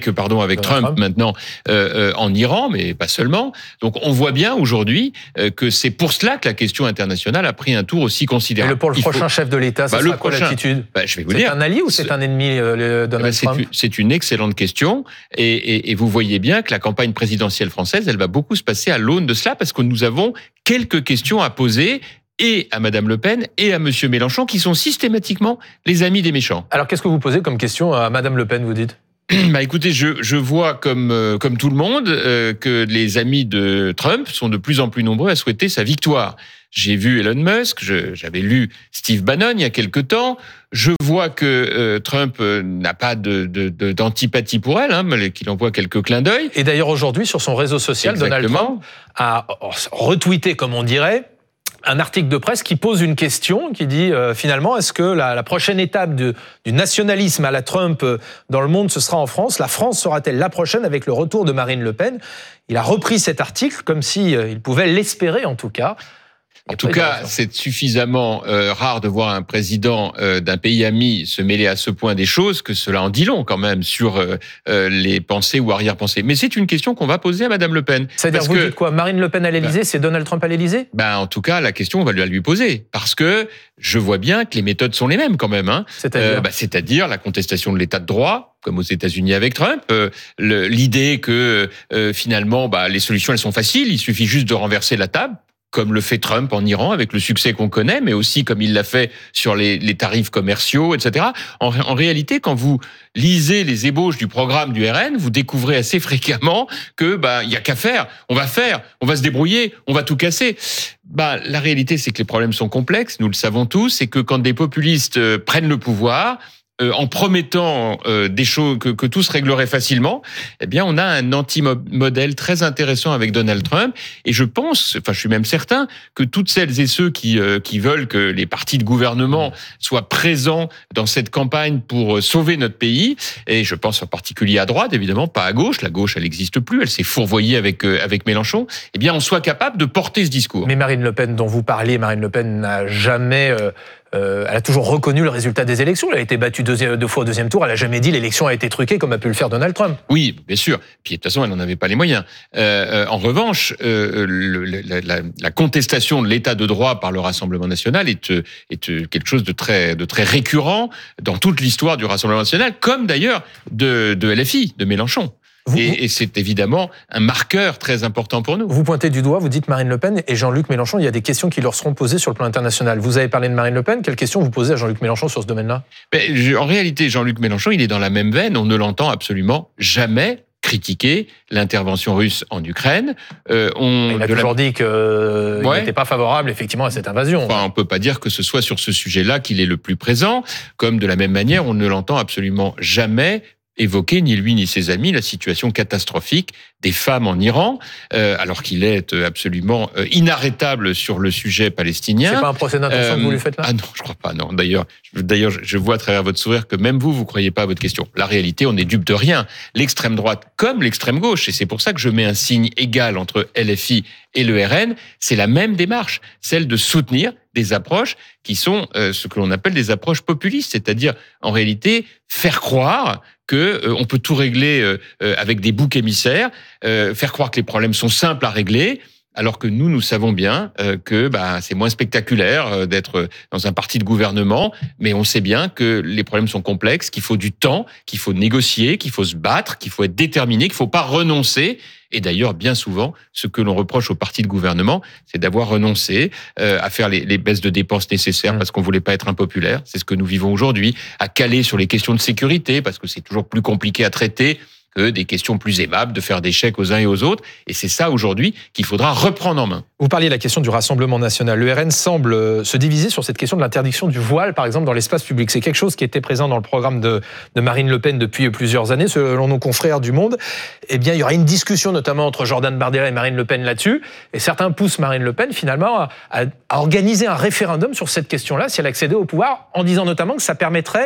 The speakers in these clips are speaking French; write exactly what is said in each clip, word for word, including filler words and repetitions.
avec pardon avec Trump, Trump maintenant euh, euh, en Iran, mais pas seulement. Donc on voit bien aujourd'hui euh, que c'est pour cela que la question internationale a pris un tour aussi considérable. Et le, pour le Il prochain faut... chef de l'État, ça bah, sera quoi l'attitude bah, Je vais vous c'est dire. C'est un allié ou c'est un ennemi, euh, Donald c'est Trump? une, c'est une excellente question, et, et, et vous voyez bien que la campagne présidentielle française, elle va beaucoup se passer à l'aune de cela, parce que nous avons quelques questions à poser et à Madame Le Pen et à Monsieur Mélenchon, qui sont systématiquement les amis des méchants. Alors qu'est-ce que vous posez comme question à Madame Le Pen, vous dites? Bah écoutez, je, je vois comme, euh, comme tout le monde euh, que les amis de Trump sont de plus en plus nombreux à souhaiter sa victoire. J'ai vu Elon Musk, je, j'avais lu Steve Bannon il y a quelque temps. Je vois que euh, Trump euh, n'a pas de, de, de, d'antipathie pour elle, hein, mais qu'il envoie quelques clins d'œil. Et d'ailleurs aujourd'hui, sur son réseau social, Exactement. Donald Trump a retweeté, comme on dirait, un article de presse qui pose une question, qui dit euh, finalement, est-ce que la, la prochaine étape de, du nationalisme à la Trump euh, dans le monde, ce sera en France? La France sera-t-elle la prochaine avec le retour de Marine Le Pen? Il a repris cet article comme si euh, il pouvait l'espérer en tout cas. En tout cas, c'est suffisamment euh, rare de voir un président euh, d'un pays ami se mêler à ce point des choses que cela en dit long quand même sur euh, euh, les pensées ou arrière-pensées. Mais c'est une question qu'on va poser à Madame Le Pen. C'est-à-dire, vous que, dites quoi? Marine Le Pen à l'Élysée, ben, c'est Donald Trump à l'Élysée? Ben, en tout cas, la question, on va lui, lui poser. Parce que je vois bien que les méthodes sont les mêmes quand même. Hein. C'est-à-dire, euh, ben, c'est-à-dire la contestation de l'état de droit, comme aux États-Unis avec Trump, euh, le, l'idée que euh, finalement, bah, les solutions, elles sont faciles, il suffit juste de renverser la table, comme le fait Trump en Iran, avec le succès qu'on connaît, mais aussi comme il l'a fait sur les, les tarifs commerciaux, et cetera. En, en réalité, quand vous lisez les ébauches du programme du R N, vous découvrez assez fréquemment que bah il y a qu'à faire, on va faire, on va se débrouiller, on va tout casser. Bah la réalité, c'est que les problèmes sont complexes, nous le savons tous, c'est que quand des populistes euh, prennent le pouvoir, Euh, en promettant euh, des choses que, que tout se réglerait facilement, eh bien, on a un anti-modèle très intéressant avec Donald Trump. Et je pense, enfin, je suis même certain que toutes celles et ceux qui euh, qui veulent que les partis de gouvernement soient présents dans cette campagne pour sauver notre pays, et je pense en particulier à droite, évidemment, pas à gauche. La gauche, elle n'existe plus, elle s'est fourvoyée avec euh, avec Mélenchon. Eh bien, on soit capable de porter ce discours. Mais Marine Le Pen, dont vous parliez, Marine Le Pen n'a jamais euh... Euh, elle a toujours reconnu le résultat des élections. Elle a été battue deux, deux fois au deuxième tour. Elle n'a jamais dit l'élection a été truquée comme a pu le faire Donald Trump. Oui, bien sûr. Puis de toute façon, elle n'en avait pas les moyens. Euh, en revanche, euh, le, la, la, la contestation de l'état de droit par le Rassemblement national est, est quelque chose de très, de très récurrent dans toute l'histoire du Rassemblement national, comme d'ailleurs de, de L F I, de Mélenchon. Vous, et, et c'est évidemment un marqueur très important pour nous. Vous pointez du doigt, vous dites Marine Le Pen et Jean-Luc Mélenchon, il y a des questions qui leur seront posées sur le plan international. Vous avez parlé de Marine Le Pen, quelles questions vous posez à Jean-Luc Mélenchon sur ce domaine-là? Mais, en réalité, Jean-Luc Mélenchon, il est dans la même veine, on ne l'entend absolument jamais critiquer l'intervention russe en Ukraine. Euh, on, il a toujours la... dit qu'il ouais. n'était pas favorable effectivement à cette invasion. Enfin, on ne peut pas dire que ce soit sur ce sujet-là qu'il est le plus présent, comme de la même manière, on ne l'entend absolument jamais évoquer, ni lui ni ses amis, la situation catastrophique des femmes en Iran, euh, alors qu'il est absolument euh, inarrêtable sur le sujet palestinien. C'est pas un procès d'intention euh, que vous lui faites là? Ah non, je crois pas, non. D'ailleurs, d'ailleurs, je vois à travers votre sourire que même vous, vous croyez pas à votre question. La réalité, on est dupe de rien. L'extrême droite comme l'extrême gauche, et c'est pour ça que je mets un signe égal entre L F I et le R N, c'est la même démarche, celle de soutenir des approches qui sont euh, ce que l'on appelle des approches populistes, c'est-à-dire en réalité faire croire que euh, on peut tout régler euh, euh, avec des boucs émissaires, euh, faire croire que les problèmes sont simples à régler, alors que nous, nous savons bien euh, que bah, c'est moins spectaculaire euh, d'être dans un parti de gouvernement, mais on sait bien que les problèmes sont complexes, qu'il faut du temps, qu'il faut négocier, qu'il faut se battre, qu'il faut être déterminé, qu'il ne faut pas renoncer. Et d'ailleurs, bien souvent, ce que l'on reproche aux partis de gouvernement, c'est d'avoir renoncé euh, à faire les, les baisses de dépenses nécessaires mmh. parce qu'on voulait pas être impopulaire. C'est ce que nous vivons aujourd'hui. À caler sur les questions de sécurité parce que c'est toujours plus compliqué à traiter que des questions plus aimables, de faire des chèques aux uns et aux autres. Et c'est ça aujourd'hui qu'il faudra reprendre en main. Vous parliez de la question du Rassemblement national. Le R N semble se diviser sur cette question de l'interdiction du voile, par exemple, dans l'espace public. C'est quelque chose qui était présent dans le programme de, de Marine Le Pen depuis plusieurs années, selon nos confrères du Monde. Eh bien, il y aura une discussion notamment entre Jordan Bardella et Marine Le Pen là-dessus. Et certains poussent Marine Le Pen, finalement, à, à, à organiser un référendum sur cette question-là, si elle accédait au pouvoir, en disant notamment que ça permettrait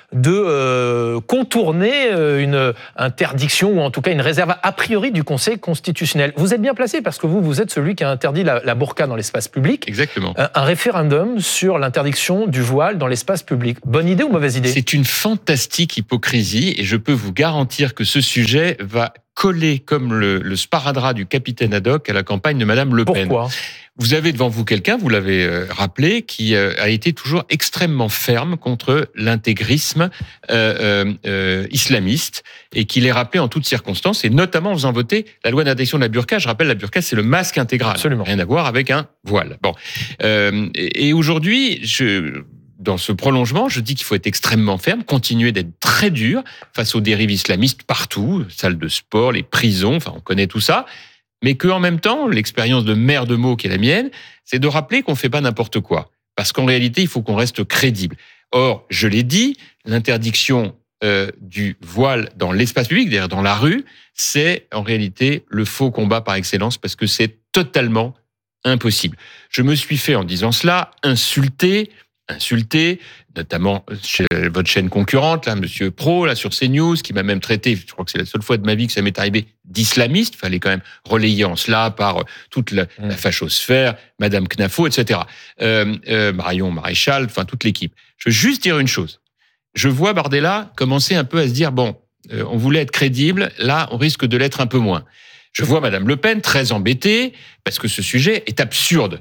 de euh, contourner une interdiction ou en tout cas une réserve a priori du Conseil constitutionnel. Vous êtes bien placé parce que vous, vous êtes celui qui a interdit la, la burqa dans l'espace public. Exactement. Un, un référendum sur l'interdiction du voile dans l'espace public. Bonne idée ou mauvaise idée ? C'est une fantastique hypocrisie et je peux vous garantir que ce sujet va coller comme le, le sparadrap du capitaine Haddock à la campagne de Madame Le Pen. Pourquoi ? Vous avez devant vous quelqu'un, vous l'avez euh, rappelé, qui euh, a été toujours extrêmement ferme contre l'intégrisme euh, euh, euh, islamiste et qui l'est rappelé en toutes circonstances et notamment en faisant voter la loi d'interdiction de la burqa. Je rappelle, la burqa, c'est le masque intégral. Absolument. Rien à voir avec un voile. Bon. Euh, et, et aujourd'hui, je... Dans ce prolongement, je dis qu'il faut être extrêmement ferme, continuer d'être très dur face aux dérives islamistes partout, salles de sport, les prisons, enfin on connaît tout ça, mais qu'en même temps, l'expérience de maire de Meaux qui est la mienne, c'est de rappeler qu'on ne fait pas n'importe quoi. Parce qu'en réalité, il faut qu'on reste crédible. Or, je l'ai dit, l'interdiction euh, du voile dans l'espace public, c'est-à-dire dans la rue, c'est en réalité le faux combat par excellence parce que c'est totalement impossible. Je me suis fait, en disant cela, insulter insulté, notamment chez votre chaîne concurrente, là, Monsieur Pro, là, sur CNews, qui m'a même traité, je crois que c'est la seule fois de ma vie que ça m'est arrivé, d'islamiste. Il fallait quand même relayer en cela par toute la, mmh. la fachosphère, Madame Knafo, et cetera. Euh, euh, Marion Maréchal, enfin toute l'équipe. Je veux juste dire une chose. Je vois Bardella commencer un peu à se dire, bon, euh, on voulait être crédible, là, on risque de l'être un peu moins. Je vois Madame Le Pen très embêtée, parce que ce sujet est absurde.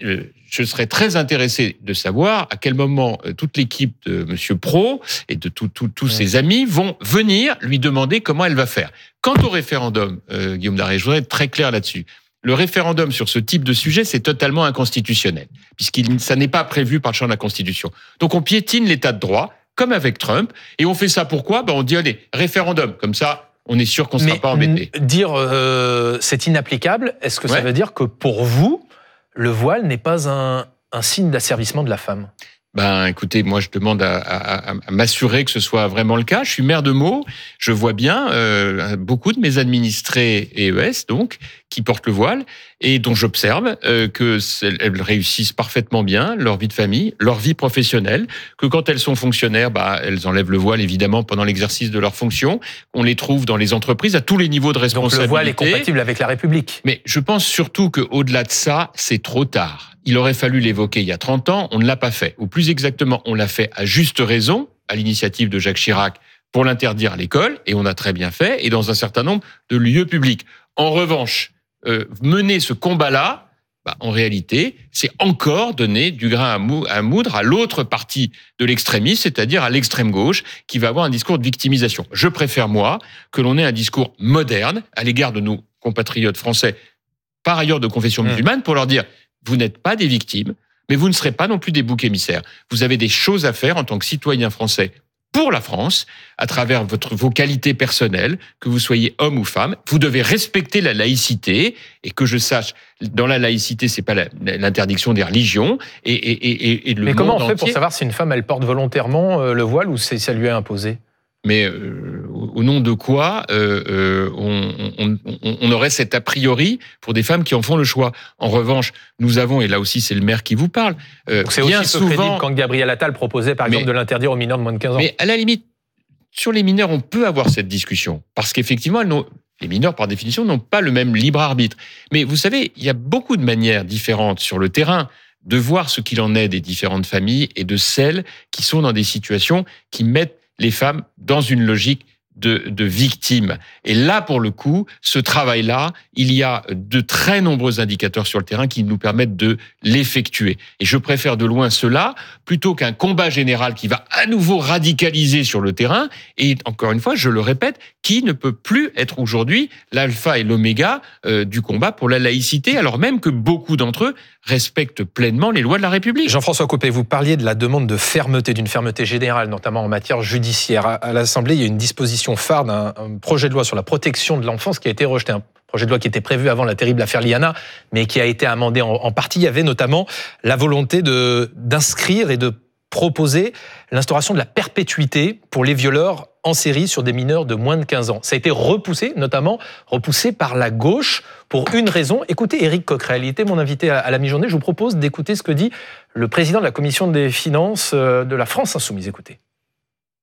Je serais très intéressé de savoir à quel moment toute l'équipe de Monsieur Pro et de tous tout, tout ses amis vont venir lui demander comment elle va faire. Quant au référendum, euh, Guillaume Daré, je voudrais être très clair là-dessus. Le référendum sur ce type de sujet, c'est totalement inconstitutionnel, puisqu'il ça n'est pas prévu par le champ de la Constitution. Donc on piétine l'état de droit, comme avec Trump, et on fait ça pourquoi ? Ben on dit, allez, référendum, comme ça, on est sûr qu'on ne sera pas embêté. Dire euh, c'est inapplicable, est-ce que ça ouais. veut dire que pour vous, le voile n'est pas un, un signe d'asservissement de la femme ? Ben, écoutez, moi, je demande à, à, à m'assurer que ce soit vraiment le cas. Je suis maire de Meaux. Je vois bien euh, beaucoup de mes administrés E E S, donc, qui portent le voile et dont j'observe euh, qu'elles réussissent parfaitement bien leur vie de famille, leur vie professionnelle, que quand elles sont fonctionnaires, bah, elles enlèvent le voile, évidemment, pendant l'exercice de leurs fonctions. On les trouve dans les entreprises à tous les niveaux de responsabilité. Donc, le voile est compatible avec la République. Mais je pense surtout qu'au-delà de ça, c'est trop tard. Il aurait fallu l'évoquer il y a trente ans, on ne l'a pas fait. Ou plus exactement, on l'a fait à juste raison, à l'initiative de Jacques Chirac, pour l'interdire à l'école, et on a très bien fait, et dans un certain nombre de lieux publics. En revanche, euh, mener ce combat-là, bah, en réalité, c'est encore donner du grain à, mou- à moudre à l'autre partie de l'extrémisme, c'est-à-dire à l'extrême gauche, qui va avoir un discours de victimisation. Je préfère, moi, que l'on ait un discours moderne à l'égard de nos compatriotes français, par ailleurs de confession musulmane, pour leur dire vous n'êtes pas des victimes, mais vous ne serez pas non plus des boucs émissaires. Vous avez des choses à faire en tant que citoyen français pour la France, à travers votre, vos qualités personnelles, que vous soyez homme ou femme. Vous devez respecter la laïcité, et que je sache, dans la laïcité, c'est pas la, l'interdiction des religions, et, et, et, et le Mais comment on fait entier, pour savoir si une femme, elle porte volontairement le voile ou si ça lui est imposé ? Mais euh, au nom de quoi euh, euh, on, on, on, on aurait cet a priori pour des femmes qui en font le choix. En revanche, nous avons, et là aussi c'est le maire qui vous parle, euh, donc c'est bien aussi peu souvent crédible quand Gabriel Attal proposait par exemple mais, de l'interdire aux mineurs de moins de quinze ans. Mais à la limite, sur les mineurs, on peut avoir cette discussion, parce qu'effectivement, elles n'ont, les mineurs par définition n'ont pas le même libre arbitre. Mais vous savez, il y a beaucoup de manières différentes sur le terrain de voir ce qu'il en est des différentes familles et de celles qui sont dans des situations qui mettent les femmes dans une logique de, de victimes. Et là, pour le coup, ce travail-là, il y a de très nombreux indicateurs sur le terrain qui nous permettent de l'effectuer. Et je préfère de loin cela plutôt qu'un combat général qui va à nouveau radicaliser sur le terrain. Et encore une fois, je le répète, qui ne peut plus être aujourd'hui l'alpha et l'oméga euh, du combat pour la laïcité, alors même que beaucoup d'entre eux respectent pleinement les lois de la République. Jean-François Copé, vous parliez de la demande de fermeté, d'une fermeté générale, notamment en matière judiciaire. À l'Assemblée, il y a une disposition phare d'un projet de loi sur la protection de l'enfance qui a été rejeté. Un projet de loi qui était prévu avant la terrible affaire Liana, mais qui a été amendé en, en partie. Il y avait notamment la volonté de, d'inscrire et de proposer l'instauration de la perpétuité pour les violeurs en série sur des mineurs de moins de quinze ans. Ça a été repoussé, notamment repoussé par la gauche pour une raison. Écoutez Éric Coquerel, il était mon invité à la mi-journée. Je vous propose d'écouter ce que dit le président de la Commission des finances de la France Insoumise. Écoutez.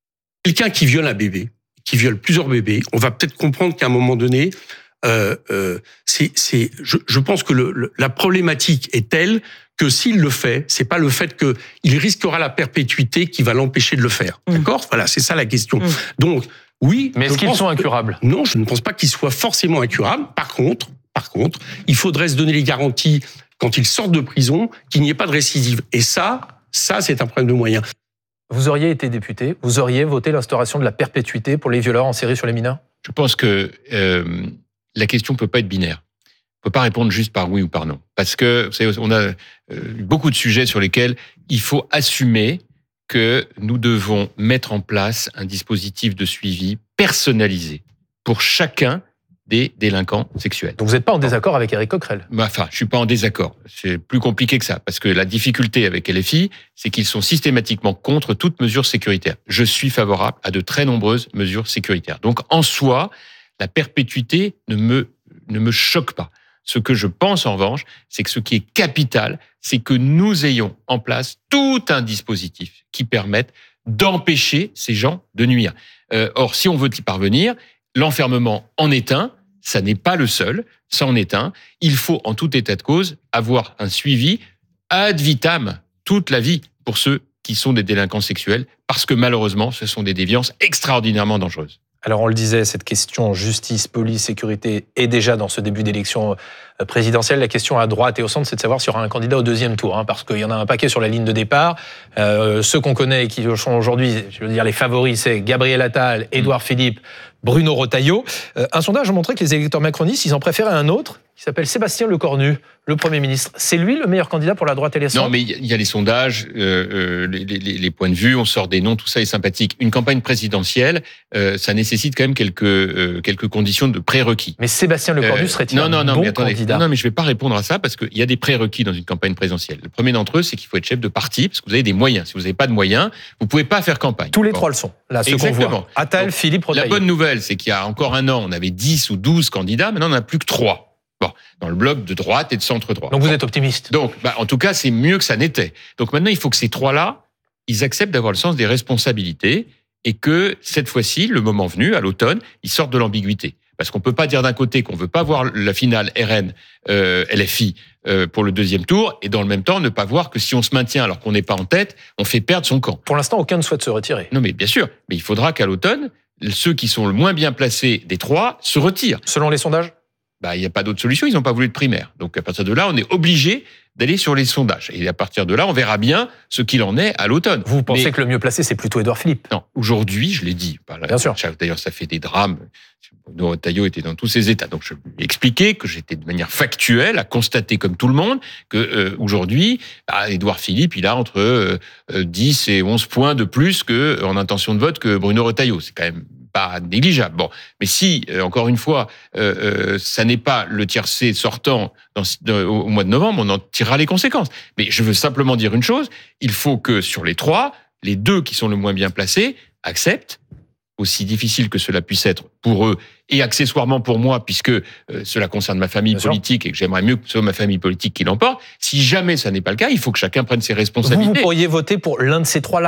quelqu'un qui viole un bébé, qui viole plusieurs bébés, on va peut-être comprendre qu'à un moment donné, euh, euh, c'est, c'est, je, je pense que le, le, la problématique est telle que s'il le fait, c'est pas le fait que il risquera la perpétuité qui va l'empêcher de le faire. Mmh. D'accord ? Voilà, c'est ça la question. Mmh. Donc, oui. Mais est-ce qu'ils sont incurables ? Non, je ne pense pas qu'ils soient forcément incurables. Par contre, par contre, il faudrait se donner les garanties quand ils sortent de prison qu'il n'y ait pas de récidive. Et ça, ça, c'est un problème de moyens. Vous auriez été député, vous auriez voté l'instauration de la perpétuité pour les violeurs en série sur les mineurs ? Je pense que euh, la question ne peut pas être binaire. On ne peut pas répondre juste par oui ou par non. Parce que, vous savez, on a euh, beaucoup de sujets sur lesquels il faut assumer que nous devons mettre en place un dispositif de suivi personnalisé pour chacun des délinquants sexuels. Donc vous n'êtes pas en désaccord avec Éric Coquerel ? Enfin, je suis pas en désaccord. C'est plus compliqué que ça, parce que la difficulté avec L F I, c'est qu'ils sont systématiquement contre toute mesure sécuritaire. Je suis favorable à de très nombreuses mesures sécuritaires. Donc, en soi, la perpétuité ne me, ne me choque pas. Ce que je pense, en revanche, c'est que ce qui est capital, c'est que nous ayons en place tout un dispositif qui permette d'empêcher ces gens de nuire. Euh, or, si on veut y parvenir, l'enfermement en est un, ça n'est pas le seul, ça en est un. Il faut, en tout état de cause, avoir un suivi ad vitam, toute la vie, pour ceux qui sont des délinquants sexuels, parce que malheureusement, ce sont des déviances extraordinairement dangereuses. Alors on le disait, cette question justice, police, sécurité est déjà dans ce début d'élection présidentielle. La question à droite et au centre, c'est de savoir s'il y aura un candidat au deuxième tour, hein, parce qu'il y en a un paquet sur la ligne de départ. Euh, ceux qu'on connaît et qui sont aujourd'hui, je veux dire, les favoris, c'est Gabriel Attal, Édouard Philippe, Bruno Retailleau. Euh, un sondage a montré que les électeurs macronistes, ils en préféraient un autre, qui s'appelle Sébastien Lecornu, le Premier ministre. C'est lui le meilleur candidat pour la droite et les centres ? Non, mais il y a les sondages, euh, les, les, les points de vue, on sort des noms, tout ça est sympathique. Une campagne présidentielle, euh, ça nécessite quand même quelques, euh, quelques conditions de prérequis. Mais Sébastien Lecornu euh, serait-il un non, non, bon mais attendez, candidat ? Non, non, mais je ne vais pas répondre à ça, parce qu'il y a des prérequis dans une campagne présidentielle. Le premier d'entre eux, c'est qu'il faut être chef de parti, parce que vous avez des moyens. Si vous n'avez pas de moyens, vous ne pouvez pas faire campagne. Tous les bon. trois le sont, là, ceux Exactement. qu'on voit. Attal, Donc, Philippe, Retailleau. La bonne nouvelle, c'est qu'il y a encore un an, on avait dix ou douze candidats, maintenant on n'a plus que trois. Bon, dans le bloc de droite et de centre-droit. Donc vous êtes optimiste. Donc, bah, en tout cas, c'est mieux que ça n'était. Donc maintenant, il faut que ces trois-là, ils acceptent d'avoir le sens des responsabilités et que cette fois-ci, le moment venu, à l'automne, ils sortent de l'ambiguïté. Parce qu'on peut pas dire d'un côté qu'on veut pas voir la finale R N euh, L F I euh, pour le deuxième tour et dans le même temps ne pas voir que si on se maintient alors qu'on n'est pas en tête, on fait perdre son camp. Pour l'instant, aucun ne souhaite se retirer. Non, mais bien sûr. Mais il faudra qu'à l'automne, ceux qui sont le moins bien placés des trois se retirent. Selon les sondages ? Bah, il n'y a pas d'autre solution, ils n'ont pas voulu de primaire. Donc, à partir de là, on est obligé d'aller sur les sondages. Et à partir de là, on verra bien ce qu'il en est à l'automne. Vous pensez Mais, que le mieux placé, c'est plutôt Édouard Philippe ? Non, aujourd'hui, je l'ai dit. Bah, bien sûr. D'ailleurs, ça fait des drames. Bruno Retailleau était dans tous ses états. Donc, je lui ai expliqué que j'étais de manière factuelle à constater, comme tout le monde, que euh, aujourd'hui, bah, Édouard Philippe, il a entre euh, dix et onze points de plus que, en intention de vote que Bruno Retailleau. C'est quand même pas négligeable. Bon, mais si, euh, encore une fois, euh, euh, ça n'est pas le tiercé sortant dans, dans, au mois de novembre, on en tirera les conséquences. Mais je veux simplement dire une chose, il faut que sur les trois, les deux qui sont le moins bien placés acceptent, aussi difficile que cela puisse être pour eux, et accessoirement pour moi, puisque euh, cela concerne ma famille bien politique sûr. Et que j'aimerais mieux que ce soit ma famille politique qui l'emporte. Si jamais ça n'est pas le cas, il faut que chacun prenne ses responsabilités. Vous, vous pourriez voter pour l'un de ces trois-là ?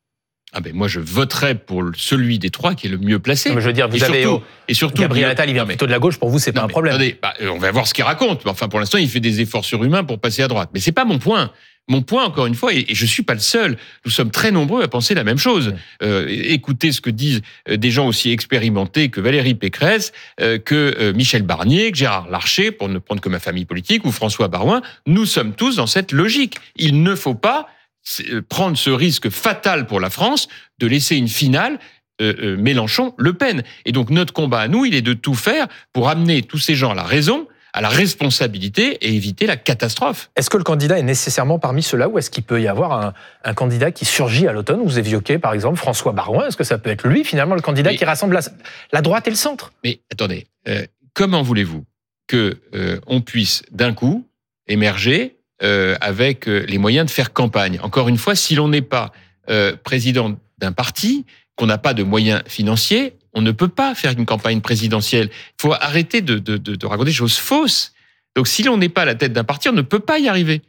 Ah ben moi je voterais pour celui des trois qui est le mieux placé. Non, mais je veux dire, vous et avez surtout, et surtout Gabriel Attal, il vient plutôt de la gauche. Pour vous, c'est pas un problème. Attendez, bah, on va voir ce qu'il raconte. Enfin, pour l'instant, il fait des efforts surhumains pour passer à droite. Mais c'est pas mon point. Mon point, encore une fois, et, et je suis pas le seul. Nous sommes très nombreux à penser la même chose. Mmh. Euh, écoutez ce que disent des gens aussi expérimentés que Valérie Pécresse, euh, que euh, Michel Barnier, que Gérard Larcher, pour ne prendre que ma famille politique, ou François Baroin. Nous sommes tous dans cette logique. Il ne faut pas prendre ce risque fatal pour la France de laisser une finale euh, euh, Mélenchon-Le Pen. Et donc notre combat à nous, il est de tout faire pour amener tous ces gens à la raison, à la responsabilité et éviter la catastrophe. Est-ce que le candidat est nécessairement parmi ceux-là ou est-ce qu'il peut y avoir un, un candidat qui surgit à l'automne ? Vous évoquez par exemple François Baroin. Est-ce que ça peut être lui finalement le candidat mais, qui rassemble la, la droite et le centre ? Mais attendez, euh, comment voulez-vous que euh, on puisse d'un coup émerger Euh, avec euh, les moyens de faire campagne. Encore une fois, si l'on n'est pas euh, président d'un parti, qu'on n'a pas de moyens financiers, on ne peut pas faire une campagne présidentielle. Il faut arrêter de, de, de, de raconter des choses fausses. Donc, si l'on n'est pas à la tête d'un parti, on ne peut pas y arriver.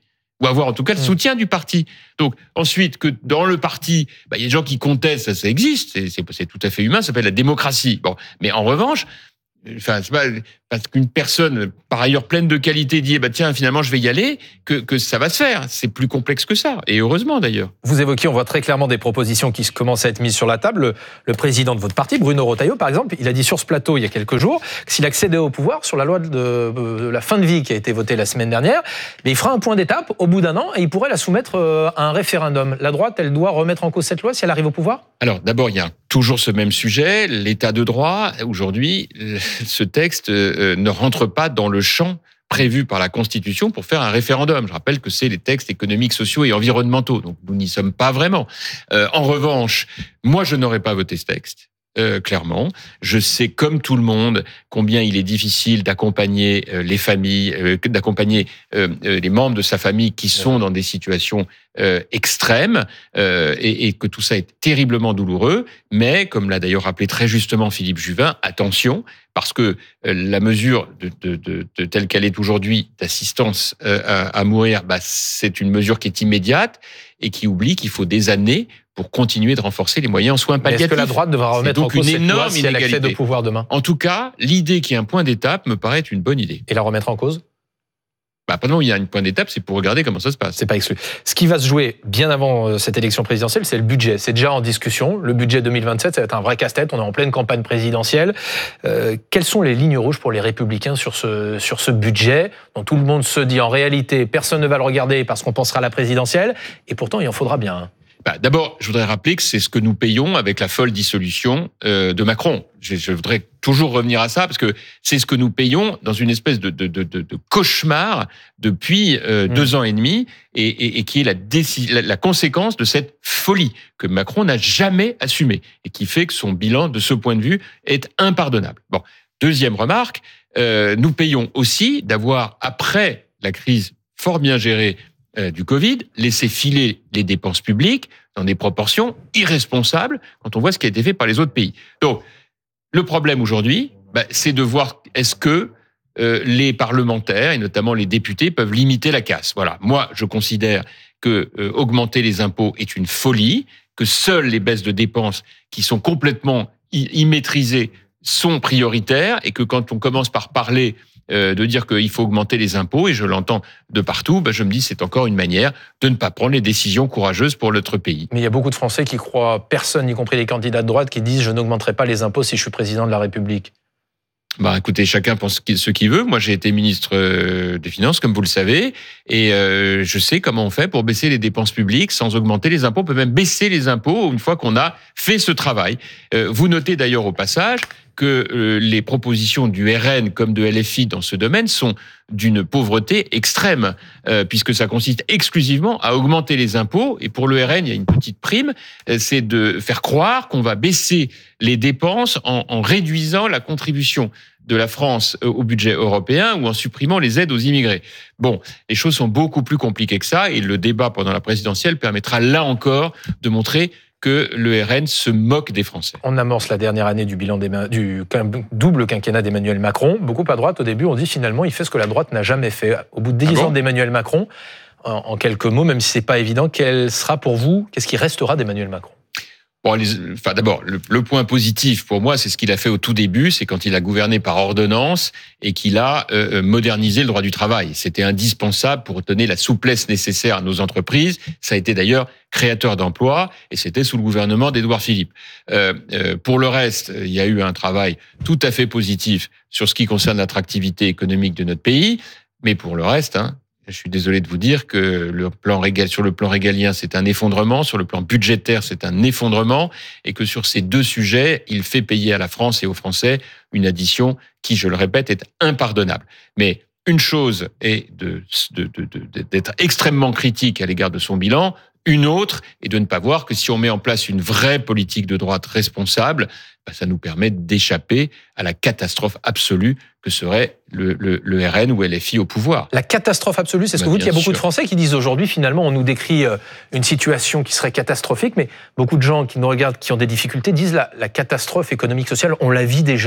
ou avoir en tout cas le soutien du parti. Donc ensuite, que dans le parti, bah, il y a des gens qui contestent, ça, ça existe, c'est, c'est, c'est tout à fait humain, ça s'appelle la démocratie. Bon, mais en revanche, enfin, c'est pas parce qu'une personne, par ailleurs pleine de qualité, dit eh ben tiens, finalement, je vais y aller, que, que ça va se faire. C'est plus complexe que ça, et heureusement d'ailleurs. Vous évoquiez, on voit très clairement des propositions qui commencent à être mises sur la table. Le, le président de votre parti, Bruno Retailleau, par exemple, il a dit sur ce plateau il y a quelques jours que s'il accédait au pouvoir sur la loi de, de la fin de vie qui a été votée la semaine dernière, mais il fera un point d'étape au bout d'un an et il pourrait la soumettre à un référendum. La droite, elle doit remettre en cause cette loi si elle arrive au pouvoir ? Alors d'abord, il y a toujours ce même sujet, l'état de droit. Aujourd'hui, ce texte euh, ne rentre pas dans le champ prévu par la Constitution pour faire un référendum. Je rappelle que c'est les textes économiques, sociaux et environnementaux, donc nous n'y sommes pas vraiment. Euh, en revanche, moi je n'aurais pas voté ce texte. Euh, clairement, je sais comme tout le monde combien il est difficile d'accompagner euh, les familles, euh, d'accompagner euh, euh, les membres de sa famille qui sont dans des situations euh, extrêmes euh, et, et que tout ça est terriblement douloureux. Mais comme l'a d'ailleurs rappelé très justement Philippe Juvin, attention, parce que euh, la mesure de, de, de, de telle qu'elle est aujourd'hui d'assistance euh, à, à mourir, bah, c'est une mesure qui est immédiate et qui oublie qu'il faut des années pour continuer de renforcer les moyens en soins palliatifs. Est-ce que la droite devra remettre en cause cette loi si elle accède au pouvoir demain ? En tout cas, l'idée qu'il y ait un point d'étape me paraît être une bonne idée. Et la remettre en cause ? Bah, pendant qu'il y a un point d'étape, c'est pour regarder comment ça se passe. C'est pas exclu. Ce qui va se jouer bien avant cette élection présidentielle, c'est le budget. C'est déjà en discussion. Le budget deux mille vingt-sept, ça va être un vrai casse-tête. On est en pleine campagne présidentielle. Euh, quelles sont les lignes rouges pour les Républicains sur ce, sur ce budget dont tout le monde se dit en réalité, personne ne va le regarder parce qu'on pensera à la présidentielle. Et pourtant, il en faudra bien. Hein. Bah, d'abord, je voudrais rappeler que c'est ce que nous payons avec la folle dissolution euh, de Macron. Je, je voudrais toujours revenir à ça parce que c'est ce que nous payons dans une espèce de, de, de, de, de cauchemar depuis euh, mmh. deux ans et demi et, et, et qui est la, déci- la, la conséquence de cette folie que Macron n'a jamais assumée et qui fait que son bilan, de ce point de vue, est impardonnable. Bon, deuxième remarque, euh, nous payons aussi d'avoir, après la crise fort bien gérée Euh, du Covid, laisser filer les dépenses publiques dans des proportions irresponsables quand on voit ce qui a été fait par les autres pays. Donc, le problème aujourd'hui, bah, c'est de voir est-ce que euh, les parlementaires, et notamment les députés, peuvent limiter la casse. Voilà. Moi, je considère que euh, augmenter les impôts est une folie, que seules les baisses de dépenses qui sont complètement i- immaîtrisées sont prioritaires, et que quand on commence par parler Euh, de dire qu'il faut augmenter les impôts, et je l'entends de partout, ben je me dis c'est encore une manière de ne pas prendre les décisions courageuses pour notre pays. Mais il y a beaucoup de Français qui croient, personne, y compris les candidats de droite, qui disent je n'augmenterai pas les impôts si je suis président de la République. Bah, écoutez, chacun pense ce qu'il veut. Moi, j'ai été ministre des Finances, comme vous le savez, et euh, je sais comment on fait pour baisser les dépenses publiques sans augmenter les impôts. On peut même baisser les impôts une fois qu'on a fait ce travail. Euh, vous notez d'ailleurs au passage que euh, les propositions du R N comme de L F I dans ce domaine sont d'une pauvreté extrême, euh, puisque ça consiste exclusivement à augmenter les impôts. Et pour le R N, il y a une petite prime, euh, c'est de faire croire qu'on va baisser les dépenses en, en réduisant la contribution de la France au budget européen ou en supprimant les aides aux immigrés. Bon, les choses sont beaucoup plus compliquées que ça, et le débat pendant la présidentielle permettra là encore de montrer que le R N se moque des Français. On amorce la dernière année du bilan du double quinquennat d'Emmanuel Macron. Beaucoup à droite, au début, on dit finalement, il fait ce que la droite n'a jamais fait. Au bout de dix ah bon ans d'Emmanuel Macron, en, en quelques mots, même si c'est pas évident, quel sera pour vous, qu'est-ce qui restera d'Emmanuel Macron ? Bon, les, enfin, d'abord, le, le point positif pour moi, c'est ce qu'il a fait au tout début, c'est quand il a gouverné par ordonnance et qu'il a euh, modernisé le droit du travail. C'était indispensable pour donner la souplesse nécessaire à nos entreprises. Ça a été d'ailleurs créateur d'emplois, et c'était sous le gouvernement d'Édouard Philippe. Euh, euh, pour le reste, il y a eu un travail tout à fait positif sur ce qui concerne l'attractivité économique de notre pays, mais pour le reste, hein, je suis désolé de vous dire que le plan régal, sur le plan régalien, c'est un effondrement, sur le plan budgétaire, c'est un effondrement, et que sur ces deux sujets, il fait payer à la France et aux Français une addition qui, je le répète, est impardonnable. Mais une chose est de, de, de, de, d'être extrêmement critique à l'égard de son bilan, une autre est de ne pas voir que si on met en place une vraie politique de droite responsable, bah, ça nous permet d'échapper à la catastrophe absolue que serait le, le, le R N ou L F I au pouvoir. La catastrophe absolue, c'est ce bah, que vous dites. Il y a beaucoup sûr. de Français qui disent aujourd'hui, finalement, on nous décrit une situation qui serait catastrophique, mais beaucoup de gens qui nous regardent, qui ont des difficultés, disent la, la catastrophe économique, sociale, on la vit déjà.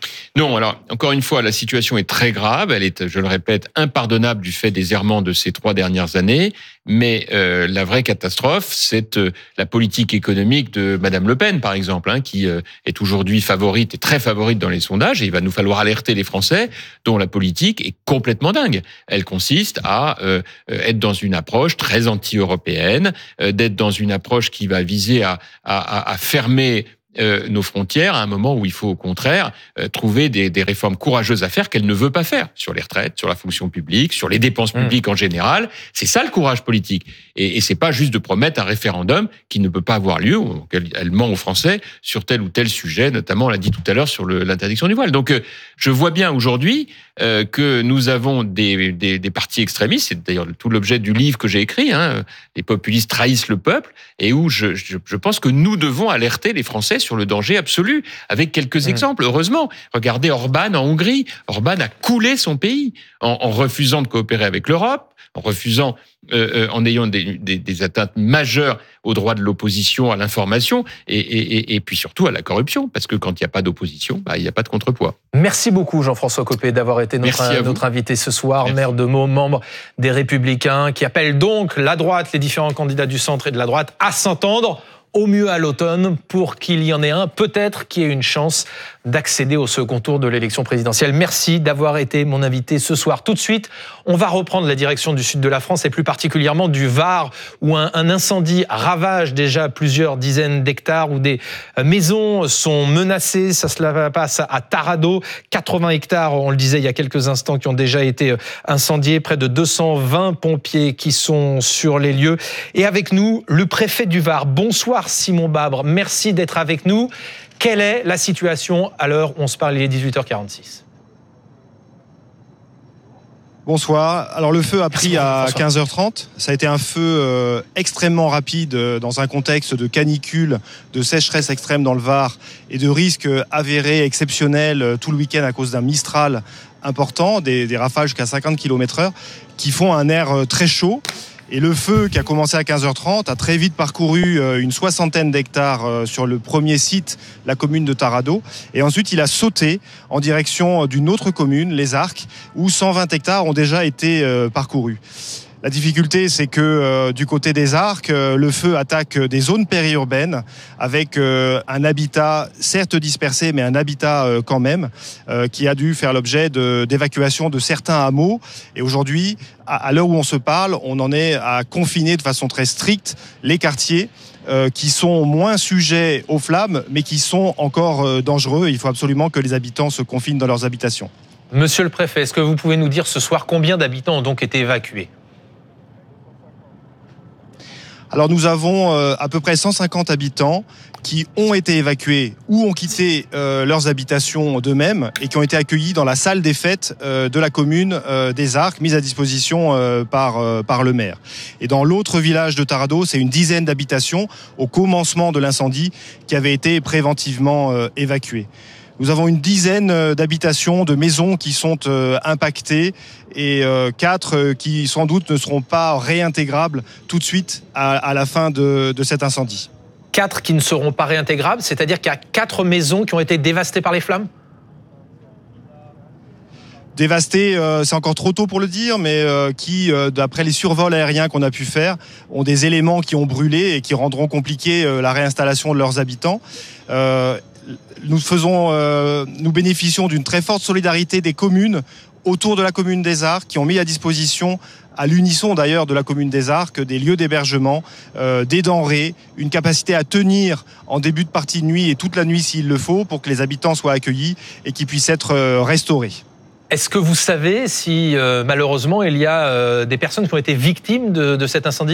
Non, alors, encore une fois, la situation est très grave. Elle est, je le répète, impardonnable du fait des errements de ces trois dernières années. Mais euh, la vraie catastrophe, c'est euh, la politique économique de Madame Le Pen, par exemple, hein, qui euh, est aujourd'hui favorite et très favorite dans les sondages. Et il va nous falloir alerter les Français, dont la politique est complètement dingue. Elle consiste à euh, être dans une approche très anti-européenne, euh, d'être dans une approche qui va viser à, à, à fermer Euh, nos frontières à un moment où il faut au contraire euh, trouver des, des réformes courageuses à faire qu'elle ne veut pas faire sur les retraites, sur la fonction publique, sur les dépenses publiques mmh. en général. C'est ça le courage politique. Et, et c'est pas juste de promettre un référendum qui ne peut pas avoir lieu, auquel elle ment aux Français sur tel ou tel sujet, notamment on l'a dit tout à l'heure sur le, l'interdiction du voile. Donc euh, je vois bien aujourd'hui euh, que nous avons des, des, des partis extrémistes, c'est d'ailleurs tout l'objet du livre que j'ai écrit, hein, les populistes trahissent le peuple, et où je, je, je pense que nous devons alerter les Français sur le danger absolu, avec quelques mmh. exemples. Heureusement, regardez Orban en Hongrie. Orban a coulé son pays en, en refusant de coopérer avec l'Europe, en refusant, euh, euh, en ayant des, des, des atteintes majeures aux droits de l'opposition, à l'information, et, et, et puis surtout à la corruption, parce que quand il n'y a pas d'opposition, bah, il n'y a pas de contrepoids. Merci beaucoup Jean-François Copé d'avoir été notre, notre invité ce soir, Merci. maire de Meaux, membre des Républicains, qui appelle donc la droite, les différents candidats du centre et de la droite, à s'entendre au mieux à l'automne pour qu'il y en ait un, peut-être, qui ait une chance d'accéder au second tour de l'élection présidentielle. Merci d'avoir été mon invité ce soir. Tout de suite, on va reprendre la direction du sud de la France et plus particulièrement du Var, où un, un incendie ravage déjà plusieurs dizaines d'hectares, où des maisons sont menacées. Ça se passe à Taradot. quatre-vingts hectares, on le disait il y a quelques instants, qui ont déjà été incendiés. Près de deux cent vingt pompiers qui sont sur les lieux. Et avec nous, le préfet du Var. Bonsoir Simon Babre. Merci d'être avec nous. Quelle est la situation à l'heure où on se parle, il est dix-huit heures quarante-six? Bonsoir. Alors le feu a pris à quinze heures trente. Ça a été un feu euh, extrêmement rapide euh, dans un contexte de canicule, de sécheresse extrême dans le Var et de risques avérés exceptionnels euh, tout le week-end à cause d'un Mistral important, des, des rafales jusqu'à cinquante kilomètres heure qui font un air euh, très chaud. Et le feu qui a commencé à quinze heures trente a très vite parcouru une soixantaine d'hectares sur le premier site, la commune de Taradot. Et ensuite, il a sauté en direction d'une autre commune, Les Arcs, où cent vingt hectares ont déjà été parcourus. La difficulté, c'est que euh, du côté des Arcs, euh, le feu attaque des zones périurbaines avec euh, un habitat certes dispersé, mais un habitat euh, quand même, euh, qui a dû faire l'objet de, d'évacuation de certains hameaux. Et aujourd'hui, à, à l'heure où on se parle, on en est à confiner de façon très stricte les quartiers euh, qui sont moins sujets aux flammes, mais qui sont encore euh, dangereux. Il faut absolument que les habitants se confinent dans leurs habitations. Monsieur le préfet, est-ce que vous pouvez nous dire ce soir combien d'habitants ont donc été évacués ? Alors nous avons euh, à peu près cent cinquante habitants qui ont été évacués ou ont quitté euh, leurs habitations d'eux-mêmes et qui ont été accueillis dans la salle des fêtes euh, de la commune euh, des Arcs, mise à disposition euh, par, euh, par le maire. Et dans l'autre village de Taradot, c'est une dizaine d'habitations au commencement de l'incendie qui avaient été préventivement euh, évacuées. Nous avons une dizaine d'habitations, de maisons qui sont euh, impactées et euh, quatre euh, qui sans doute ne seront pas réintégrables tout de suite à, à la fin de, de cet incendie. Quatre qui ne seront pas réintégrables, c'est-à-dire qu'il y a quatre maisons qui ont été dévastées par les flammes ? Dévastés, euh, c'est encore trop tôt pour le dire, mais euh, qui, euh, d'après les survols aériens qu'on a pu faire, ont des éléments qui ont brûlé et qui rendront compliqué euh, la réinstallation de leurs habitants. Euh, Nous faisons, euh, nous bénéficions d'une très forte solidarité des communes autour de la commune des Arcs qui ont mis à disposition, à l'unisson d'ailleurs de la commune des Arcs, des lieux d'hébergement, euh, des denrées, une capacité à tenir en début de partie de nuit et toute la nuit s'il le faut pour que les habitants soient accueillis et qu'ils puissent être euh, restaurés. Est-ce que vous savez si euh, malheureusement il y a euh, des personnes qui ont été victimes de, de cet incendie ?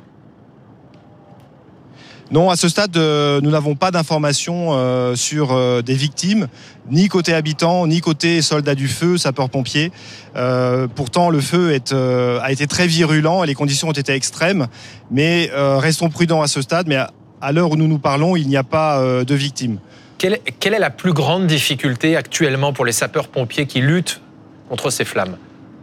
Non, à ce stade, euh, nous n'avons pas d'informations euh, sur euh, des victimes, ni côté habitants, ni côté soldats du feu, sapeurs-pompiers. Euh, pourtant, le feu est, euh, a été très virulent et les conditions ont été extrêmes. Mais euh, restons prudents à ce stade. Mais à, à l'heure où nous nous parlons, il n'y a pas euh, de victimes. Quelle est, quelle est la plus grande difficulté actuellement pour les sapeurs-pompiers qui luttent contre ces flammes ?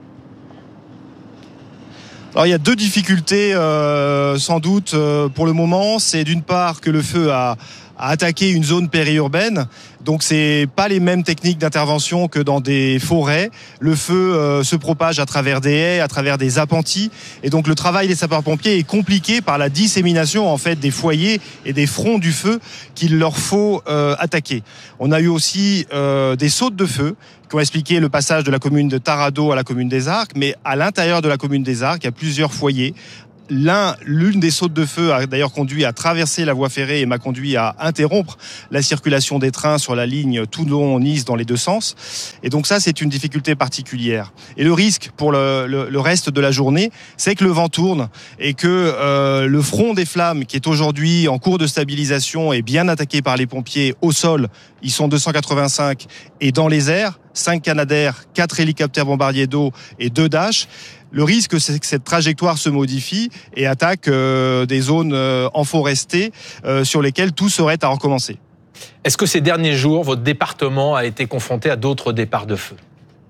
Alors il y a deux difficultés euh, sans doute euh, pour le moment. C'est d'une part que le feu a, a attaqué une zone périurbaine Donc c'est pas les mêmes techniques d'intervention que dans des forêts. Le feu euh, se propage à travers des haies, à travers des appentis, et donc le travail des sapeurs-pompiers est compliqué par la dissémination en fait des foyers et des fronts du feu qu'il leur faut euh, attaquer. On a eu aussi euh, des sautes de feu qui ont expliqué le passage de la commune de Tarado à la commune des Arcs, mais à l'intérieur de la commune des Arcs, il y a plusieurs foyers. L'un, l'une des sautes de feu a d'ailleurs conduit à traverser la voie ferrée et m'a conduit à interrompre la circulation des trains sur la ligne Toulon-Nice dans les deux sens. Et donc ça, c'est une difficulté particulière. Et le risque pour le, le, le reste de la journée, c'est que le vent tourne et que euh, le front des flammes, qui est aujourd'hui en cours de stabilisation, est bien attaqué par les pompiers au sol. Ils sont deux cent quatre-vingt-cinq, et dans les airs, cinq Canadair, quatre hélicoptères bombardiers d'eau et deux Dash. Le risque, c'est que cette trajectoire se modifie et attaque euh, des zones euh, enforestées euh, sur lesquelles tout serait à recommencer. Est-ce que ces derniers jours, votre département a été confronté à d'autres départs de feu ?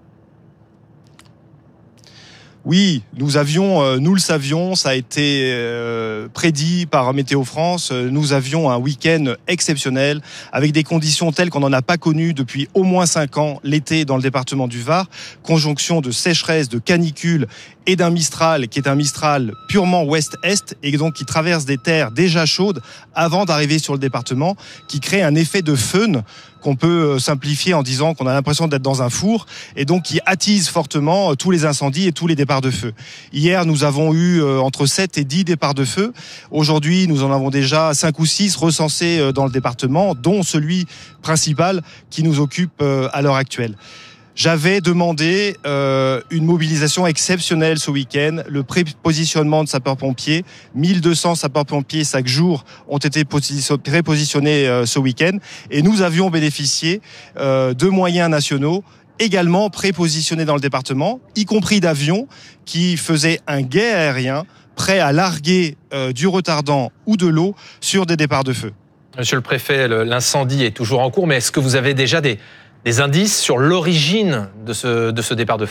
Oui, nous avions, nous le savions, ça a été prédit par Météo France, nous avions un week-end exceptionnel avec des conditions telles qu'on n'en a pas connues depuis au moins cinq ans l'été dans le département du Var, conjonction de sécheresse, de canicule et d'un Mistral qui est un Mistral purement ouest-est et donc qui traverse des terres déjà chaudes avant d'arriver sur le département, qui crée un effet de feun qu'on peut simplifier en disant qu'on a l'impression d'être dans un four et donc qui attise fortement tous les incendies et tous les départs de feu. Hier, nous avons eu entre sept et dix départs de feu. Aujourd'hui, nous en avons déjà cinq ou six recensés dans le département, dont celui principal qui nous occupe à l'heure actuelle. J'avais demandé euh, une mobilisation exceptionnelle ce week-end, le prépositionnement de sapeurs-pompiers. mille deux cents sapeurs-pompiers chaque jour ont été prépositionnés euh, ce week-end et nous avions bénéficié euh, de moyens nationaux également prépositionnés dans le département, y compris d'avions qui faisaient un guet aérien prêt à larguer euh, du retardant ou de l'eau sur des départs de feu. Monsieur le préfet, l'incendie est toujours en cours, mais est-ce que vous avez déjà des... des indices sur l'origine de ce, de ce départ de feu ?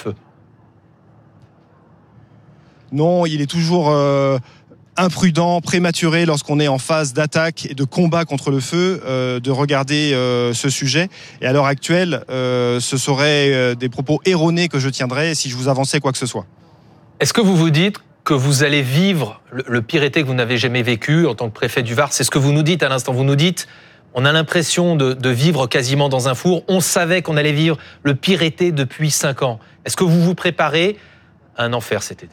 Non, il est toujours euh, imprudent, prématuré lorsqu'on est en phase d'attaque et de combat contre le feu, euh, de regarder euh, ce sujet. Et à l'heure actuelle, euh, ce seraient euh, des propos erronés que je tiendrais si je vous avançais quoi que ce soit. Est-ce que vous vous dites que vous allez vivre le, le pire été que vous n'avez jamais vécu en tant que préfet du Var ? C'est ce que vous nous dites à l'instant. Vous nous dites... on a l'impression de, de vivre quasiment dans un four. On savait qu'on allait vivre le pire été depuis cinq ans. Est-ce que vous vous préparez à un enfer cet été ?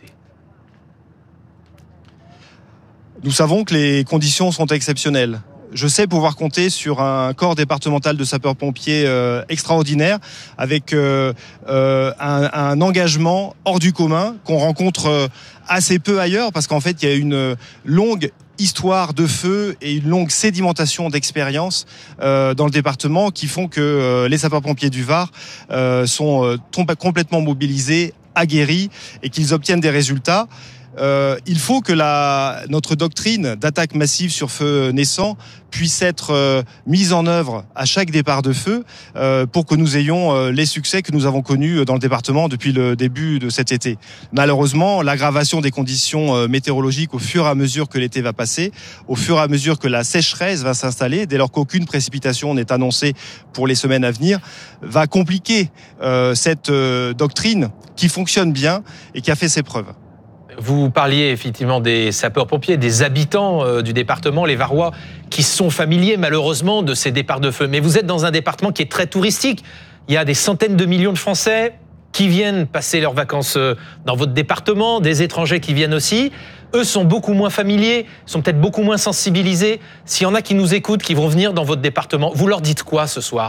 Nous savons que les conditions sont exceptionnelles. Je sais pouvoir compter sur un corps départemental de sapeurs-pompiers euh, extraordinaire, avec euh, euh, un, un engagement hors du commun qu'on rencontre euh, assez peu ailleurs, parce qu'en fait, il y a une longue histoire de feu et une longue sédimentation d'expérience euh, dans le département qui font que euh, les sapeurs-pompiers du Var euh, sont euh, complètement mobilisés, aguerris et qu'ils obtiennent des résultats. Euh, il faut que la, notre doctrine d'attaque massive sur feu naissant puisse être euh, mise en œuvre à chaque départ de feu euh, pour que nous ayons euh, les succès que nous avons connus dans le département depuis le début de cet été. Malheureusement, l'aggravation des conditions euh, météorologiques au fur et à mesure que l'été va passer, au fur et à mesure que la sécheresse va s'installer, dès lors qu'aucune précipitation n'est annoncée pour les semaines à venir, va compliquer euh, cette euh, doctrine qui fonctionne bien et qui a fait ses preuves. Vous parliez effectivement des sapeurs-pompiers, des habitants euh, du département, les Varois, qui sont familiers malheureusement de ces départs de feu. Mais vous êtes dans un département qui est très touristique. Il y a des centaines de millions de Français qui viennent passer leurs vacances dans votre département, des étrangers qui viennent aussi. Eux sont beaucoup moins familiers, sont peut-être beaucoup moins sensibilisés. S'il y en a qui nous écoutent, qui vont venir dans votre département, vous leur dites quoi ce soir ?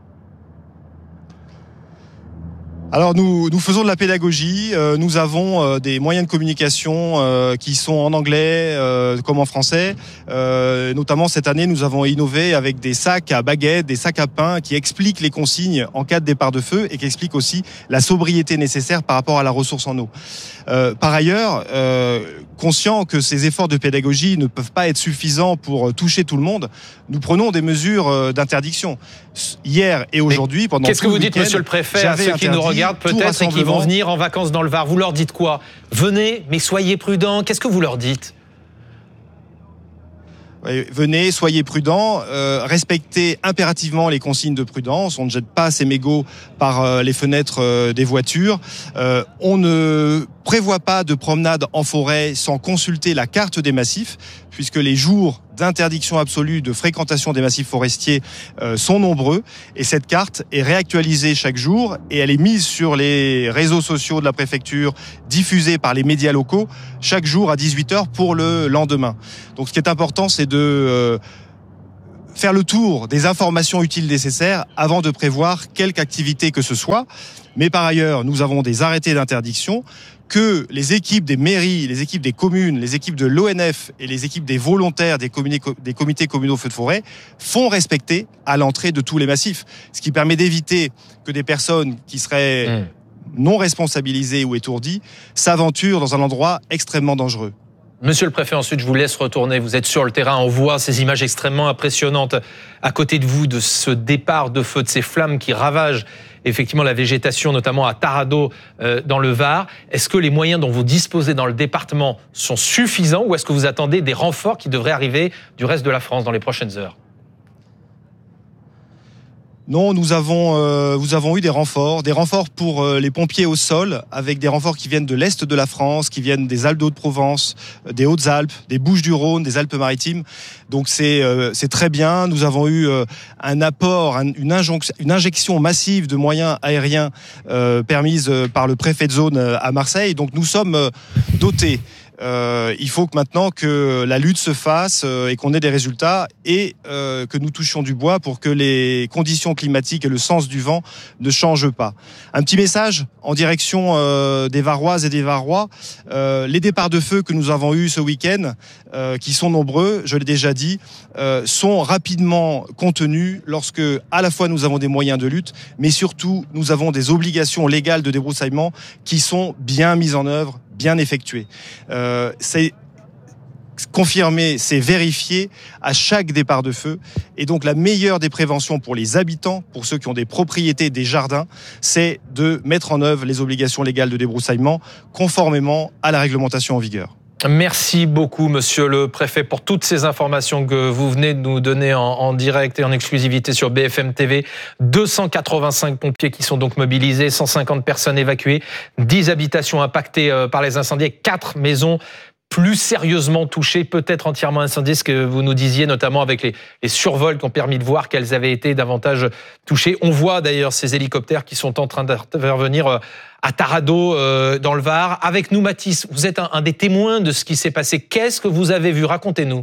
Alors nous, nous faisons de la pédagogie, euh, nous avons euh, des moyens de communication euh, qui sont en anglais euh, comme en français. Euh, notamment cette année, nous avons innové avec des sacs à baguettes, des sacs à pain qui expliquent les consignes en cas de départ de feu et qui expliquent aussi la sobriété nécessaire par rapport à la ressource en eau. Euh, par ailleurs, euh, conscient que ces efforts de pédagogie ne peuvent pas être suffisants pour toucher tout le monde, nous prenons des mesures d'interdiction. Hier et aujourd'hui, pendant Qu'est-ce que vous dites, monsieur le préfet, à ceux qui nous regardent peut-être et qui vont venir en vacances dans le Var? Vous leur dites quoi? Venez, mais soyez prudents. Qu'est-ce que vous leur dites? Venez, soyez prudents, euh, respectez impérativement les consignes de prudence. On ne jette pas ses mégots par euh, les fenêtres euh, des voitures. Euh, on ne prévoit pas de promenade en forêt sans consulter la carte des massifs, puisque les jours d'interdiction absolue de fréquentation des massifs forestiers euh, sont nombreux. Et cette carte est réactualisée chaque jour et elle est mise sur les réseaux sociaux de la préfecture, diffusée par les médias locaux chaque jour à dix-huit heures pour le lendemain. Donc ce qui est important, c'est de euh, faire le tour des informations utiles nécessaires avant de prévoir quelque activité que ce soit. Mais par ailleurs, nous avons des arrêtés d'interdiction que les équipes des mairies, les équipes des communes, les équipes de l'O N F et les équipes des volontaires des, comités, des comités communaux feux de forêt font respecter à l'entrée de tous les massifs. Ce qui permet d'éviter que des personnes qui seraient mmh. non responsabilisées ou étourdies s'aventurent dans un endroit extrêmement dangereux. Monsieur le préfet, ensuite je vous laisse retourner. Vous êtes sur le terrain, on voit ces images extrêmement impressionnantes à côté de vous de ce départ de feu, de ces flammes qui ravagent effectivement la végétation, notamment à Taradot euh, dans le Var. Est-ce que les moyens dont vous disposez dans le département sont suffisants ou est-ce que vous attendez des renforts qui devraient arriver du reste de la France dans les prochaines heures ? Non, nous avons, euh, nous avons eu des renforts, des renforts pour euh, les pompiers au sol, avec des renforts qui viennent de l'Est de la France, qui viennent des Alpes de-Haute-Provence, euh, des Hautes-Alpes, des Bouches-du-Rhône, des Alpes-Maritimes. Donc c'est euh, c'est très bien. Nous avons eu euh, un apport, un, une, injonction, une injection massive de moyens aériens euh, permise par le préfet de zone à Marseille. Donc nous sommes euh, dotés. Euh, il faut que maintenant que la lutte se fasse euh, et qu'on ait des résultats et euh, que nous touchions du bois pour que les conditions climatiques et le sens du vent ne changent pas. Un petit message en direction euh, des Varoises et des Varois. Euh, les départs de feu que nous avons eus ce week-end, euh, qui sont nombreux, je l'ai déjà dit, euh, sont rapidement contenus lorsque à la fois nous avons des moyens de lutte, mais surtout nous avons des obligations légales de débroussaillement qui sont bien mises en œuvre, bien effectué. Euh, c'est confirmé, c'est vérifié à chaque départ de feu. Et donc la meilleure des préventions pour les habitants, pour ceux qui ont des propriétés, des jardins, c'est de mettre en œuvre les obligations légales de débroussaillement conformément à la réglementation en vigueur. Merci beaucoup, monsieur le préfet, pour toutes ces informations que vous venez de nous donner en, en direct et en exclusivité sur B F M T V. deux cent quatre-vingt-cinq pompiers qui sont donc mobilisés, cent cinquante personnes évacuées, dix habitations impactées par les incendies, quatre maisons plus sérieusement touchées, peut-être entièrement incendiées, ce que vous nous disiez, notamment avec les, les survols qui ont permis de voir qu'elles avaient été davantage touchées. On voit d'ailleurs ces hélicoptères qui sont en train d'intervenir à Taradot, euh, dans le Var. Avec nous, Mathis, vous êtes un, un des témoins de ce qui s'est passé. Qu'est-ce que vous avez vu ? Racontez-nous.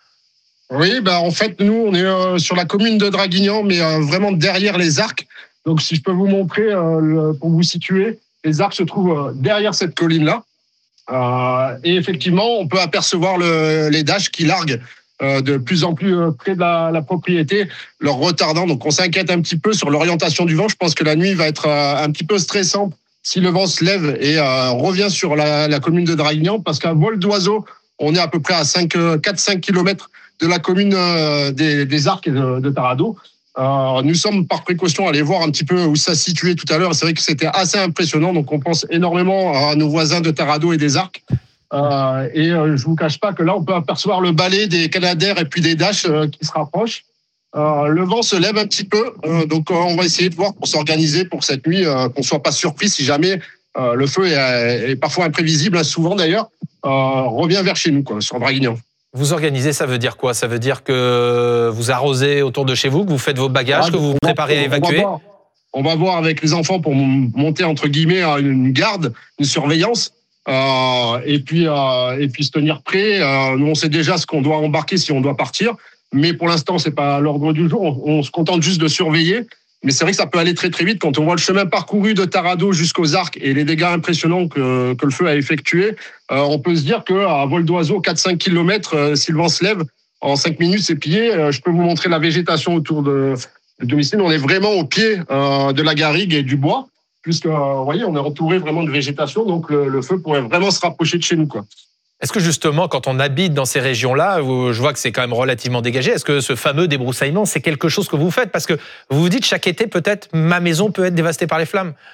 Oui, bah en fait, nous, on est euh, sur la commune de Draguignan, mais euh, vraiment derrière les Arcs. Donc, si je peux vous montrer, euh, le, pour vous situer, les Arcs se trouvent euh, derrière cette colline-là. Euh, et effectivement, on peut apercevoir le, les Dash qui larguent euh, de plus en plus euh, près de la, la propriété, leur retardant. Donc, on s'inquiète un petit peu sur l'orientation du vent. Je pense que la nuit va être euh, un petit peu stressante si le vent se lève et euh, revient sur la, la commune de Draguignan, parce qu'à vol d'oiseau, on est à peu près à quatre à cinq kilomètres de la commune euh, des, des Arcs et de, de Taradot. Euh, nous sommes par précaution allés voir un petit peu où ça se situait tout à l'heure. C'est vrai que c'était assez impressionnant, donc on pense énormément à nos voisins de Taradot et des Arcs. Euh, et euh, je vous cache pas que là, on peut apercevoir le balai des Canadair et puis des Dash euh, qui se rapprochent. Euh, le vent se lève un petit peu, euh, donc euh, on va essayer de voir pour s'organiser pour cette nuit, euh, qu'on soit pas surpris si jamais euh, le feu est, est parfois imprévisible, hein, souvent d'ailleurs, euh, revient vers chez nous, quoi, sur Draguignan. Vous organisez, ça veut dire quoi ? Ça veut dire que vous arrosez autour de chez vous, que vous faites vos bagages, ah, que vous vous préparez va, à évacuer ? on va, voir, on va voir avec les enfants pour monter, entre guillemets, une garde, une surveillance, euh, et, puis, euh, et puis se tenir prêt. Euh, nous, on sait déjà ce qu'on doit embarquer si on doit partir. Mais pour l'instant, c'est pas à l'ordre du jour. On, on se contente juste de surveiller. Mais c'est vrai que ça peut aller très très vite quand on voit le chemin parcouru de Taradot jusqu'aux Arcs et les dégâts impressionnants que, que le feu a effectués. Euh, on peut se dire qu'à vol d'oiseau, quatre à cinq kilomètres, euh, si le vent se lève, en cinq minutes, c'est plié. Euh, je peux vous montrer la végétation autour de, de domicile. On est vraiment au pied euh, de la garrigue et du bois, puisque, euh, vous voyez, on est entouré vraiment de végétation. Donc le, le feu pourrait vraiment se rapprocher de chez nous, quoi. Est-ce que justement, quand on habite dans ces régions-là, je vois que c'est quand même relativement dégagé, est-ce que ce fameux débroussaillement, c'est quelque chose que vous faites ? Parce que vous vous dites chaque été, peut-être, ma maison peut être dévastée par les flammes.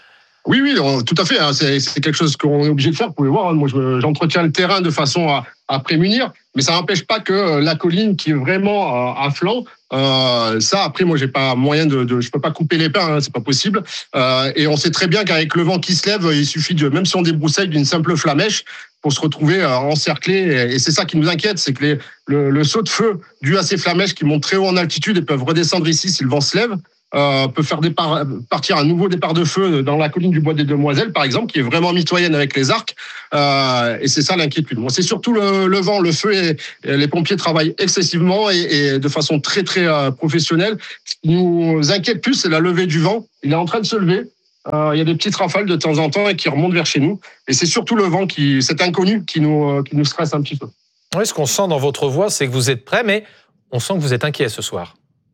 Oui, oui, tout à fait. Hein, c'est, c'est quelque chose qu'on est obligé de faire. Vous pouvez voir, hein, moi, je, j'entretiens le terrain de façon à, à prémunir, mais ça n'empêche pas que la colline qui est vraiment à flanc, euh, ça, après, moi, j'ai pas moyen de, de je peux pas couper les pins, hein, c'est pas possible. Euh, et on sait très bien qu'avec le vent qui se lève, il suffit de, même si on débroussaille d'une simple flamèche, pour se retrouver encerclé. Et c'est ça qui nous inquiète, c'est que les, le, le saut de feu dû à ces flamèches qui montent très haut en altitude et peuvent redescendre ici si le vent se lève, Euh, peut faire départ, partir un nouveau départ de feu dans la colline du Bois des Demoiselles, par exemple, qui est vraiment mitoyenne avec les arcs. Euh, et c'est ça l'inquiétude. Bon, c'est surtout le, le vent, le feu, et, et les pompiers travaillent excessivement et, et de façon très, très euh, professionnelle. Ce qui nous inquiète plus, c'est la levée du vent. Il est en train de se lever. Euh, il y a des petites rafales de temps en temps et qui remontent vers chez nous. Et c'est surtout le vent, qui, cet inconnu, qui nous, qui nous stresse un petit peu. Oui, ce qu'on sent dans votre voix, c'est que vous êtes prêts, mais on sent que vous êtes inquiet ce soir.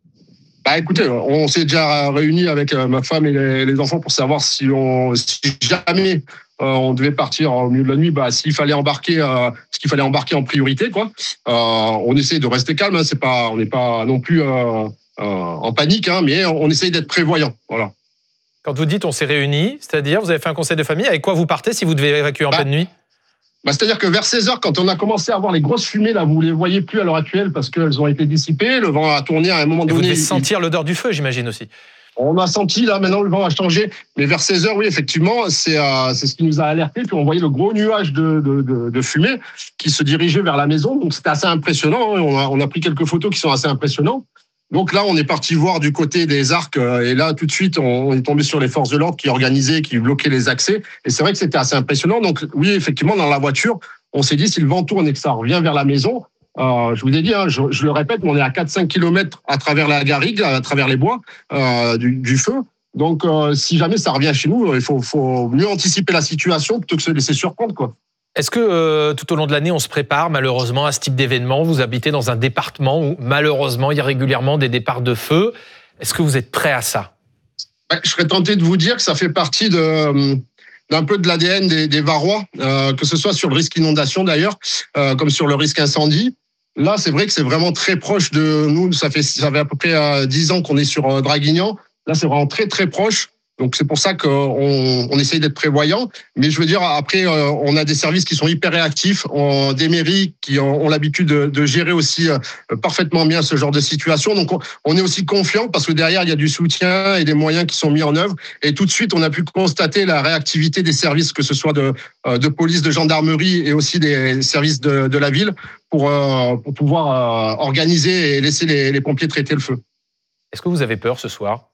Bah écoutez, on s'est déjà réunis avec ma femme et les, les enfants pour savoir si, on, si jamais euh, on devait partir au milieu de la nuit, bah s'il fallait embarquer, euh, ce qu'il fallait embarquer en priorité, quoi. Euh, on essaie de rester calme, hein, c'est pas, on n'est pas non plus euh, euh, en panique, hein, mais on essaye d'être prévoyant, voilà. Quand vous dites on s'est réunis, c'est-à-dire vous avez fait un conseil de famille, avec quoi vous partez si vous devez évacuer en bah, pleine nuit? Bah, c'est-à-dire que vers seize heures, quand on a commencé à voir les grosses fumées, là, vous ne les voyez plus à l'heure actuelle parce qu'elles ont été dissipées. Le vent a tourné à un moment Et donné. Vous devez il... sentir l'odeur du feu, j'imagine aussi. On a senti, là, maintenant, le vent a changé. Mais vers seize heures, oui, effectivement, c'est, euh, c'est ce qui nous a alertés. Puis on voyait le gros nuage de, de, de, de fumée qui se dirigeait vers la maison. Donc c'était assez impressionnant. On a, on a pris quelques photos qui sont assez impressionnantes. Donc là, on est parti voir du côté des arcs. Et là, tout de suite, on est tombé sur les forces de l'ordre qui organisaient, qui bloquaient les accès. Et c'est vrai que c'était assez impressionnant. Donc oui, effectivement, dans la voiture, on s'est dit, si le vent tourne et que ça revient vers la maison, euh, je vous ai dit, hein, je, je le répète, on est à quatre à cinq kilomètres à travers la garrigue, à travers les bois euh, du, du feu. Donc, euh, si jamais ça revient chez nous, il faut, faut mieux anticiper la situation plutôt que se laisser surprendre, quoi. Est-ce que euh, tout au long de l'année, on se prépare malheureusement à ce type d'événement? Vous habitez dans un département où malheureusement, il y a régulièrement des départs de feu. Est-ce que vous êtes prêt à ça? Ouais, je serais tenté de vous dire que ça fait partie de... d'un peu de l'A D N des, des Varois, euh, que ce soit sur le risque inondation d'ailleurs, euh, comme sur le risque incendie. Là, c'est vrai que c'est vraiment très proche de nous. Ça fait, ça fait à peu près euh, dix ans qu'on est sur euh, Draguignan. Là, c'est vraiment très, très proche. Donc, c'est pour ça qu'on on essaye d'être prévoyant. Mais je veux dire, après, euh, on a des services qui sont hyper réactifs, on, des mairies qui ont, ont l'habitude de, de gérer aussi euh, parfaitement bien ce genre de situation. Donc, on, on est aussi confiant parce que derrière, il y a du soutien et des moyens qui sont mis en œuvre. Et tout de suite, on a pu constater la réactivité des services, que ce soit de, de police, de gendarmerie et aussi des services de, de la ville pour, euh, pour pouvoir euh, organiser et laisser les, les pompiers traiter le feu. Est-ce que vous avez peur ce soir?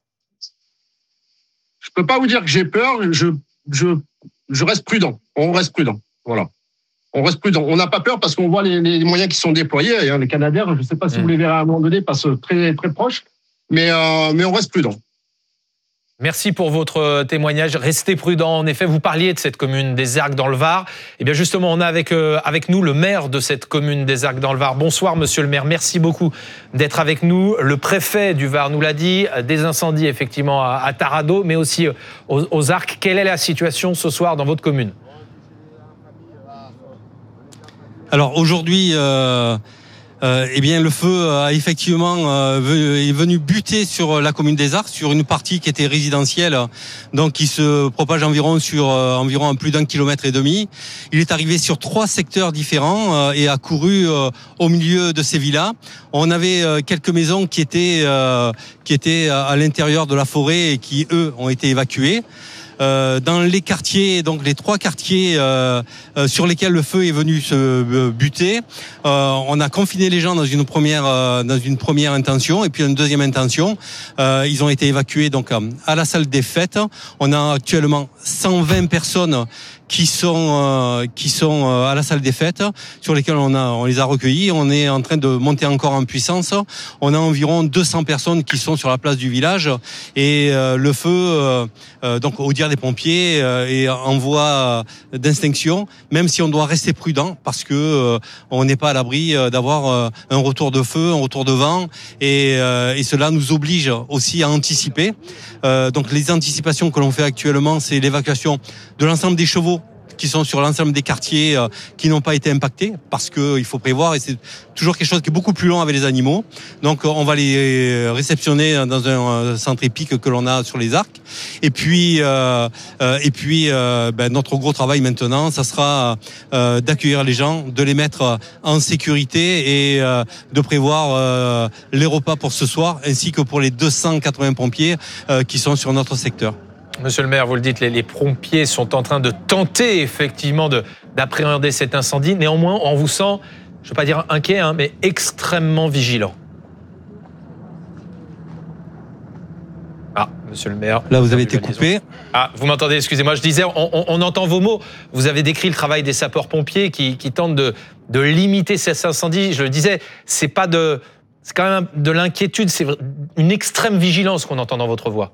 Je peux pas vous dire que j'ai peur, je, je, je reste prudent. On reste prudent. Voilà. On reste prudent. On n'a pas peur parce qu'on voit les, les moyens qui sont déployés. Hein, les Canadair, je ne sais pas si mmh. vous les verrez à un moment donné, passent très, très proches. Mais, euh, mais on reste prudent. Merci pour votre témoignage. Restez prudent. En effet, vous parliez de cette commune des Ergues dans le Var. Eh bien, justement, on a avec, euh, avec nous le maire de cette commune des Ergues dans le Var. Bonsoir, monsieur le maire. Merci beaucoup d'être avec nous. Le préfet du Var nous l'a dit. Des incendies, effectivement, à, à Taradot, mais aussi aux, aux Arcs. Quelle est la situation ce soir dans votre commune? Alors, aujourd'hui... Euh... Euh, eh bien, le feu a effectivement euh, est venu buter sur la commune des Arcs, sur une partie qui était résidentielle, donc qui se propage environ sur euh, environ plus d'un kilomètre et demi. Il est arrivé sur trois secteurs différents euh, et a couru euh, au milieu de ces villas. On avait euh, quelques maisons qui étaient euh, qui étaient à l'intérieur de la forêt et qui eux ont été évacuées. Euh, dans les quartiers, donc les trois quartiers euh, euh, sur lesquels le feu est venu se euh, buter, euh, on a confiné les gens dans une première euh, dans une première intention et puis une deuxième intention. Euh, ils ont été évacués donc à la salle des fêtes. On a actuellement cent vingt personnes qui sont euh, qui sont à la salle des fêtes, sur lesquelles on a on les a recueillis. On est en train de monter encore en puissance. On a environ deux cents personnes qui sont sur la place du village et euh, le feu euh, euh, donc au dire des pompiers euh, est en voie d'extinction, même si on doit rester prudent parce que euh, on n'est pas à l'abri d'avoir euh, un retour de feu, un retour de vent et, euh, et cela nous oblige aussi à anticiper. Euh, donc les anticipations que l'on fait actuellement, c'est l'évacuation de l'ensemble des chevaux qui sont sur l'ensemble des quartiers euh, qui n'ont pas été impactés, parce que il faut prévoir, et c'est toujours quelque chose qui est beaucoup plus long avec les animaux. Donc on va les réceptionner dans un centre épique que l'on a sur les Arcs. Et puis, euh, euh, et puis euh, ben, notre gros travail maintenant, ça sera euh, d'accueillir les gens, de les mettre en sécurité et euh, de prévoir euh, les repas pour ce soir, ainsi que pour les deux cent quatre-vingts pompiers euh, qui sont sur notre secteur. Monsieur le maire, vous le dites, les, les pompiers sont en train de tenter effectivement de, d'appréhender cet incendie. Néanmoins, on vous sent, je ne veux pas dire inquiet, hein, mais extrêmement vigilant. Ah, monsieur le maire. Là, vous avez été coupé. Ah, vous m'entendez, excusez-moi, je disais, on, on, on entend vos mots. Vous avez décrit le travail des sapeurs-pompiers qui, qui tentent de, de limiter ces incendies. Je le disais, c'est pas de, c'est quand même de l'inquiétude, c'est une extrême vigilance qu'on entend dans votre voix.